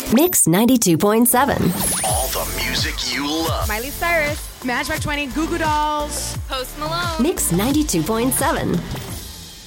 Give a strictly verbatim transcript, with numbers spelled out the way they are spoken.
Mix ninety-two point seven. All the music you love. Miley Cyrus, Matchbox twenty, Goo Goo Dolls, Post Malone. Mix ninety-two point seven.